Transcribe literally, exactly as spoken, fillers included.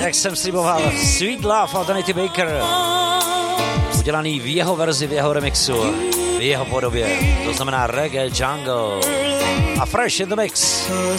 jak jsem sliboval, Sweet Love od Anity Baker. Udělaný v jeho verzi, v jeho remixu, v jeho podobě. To znamená Reggae Jungle. A Fresh in the Mix.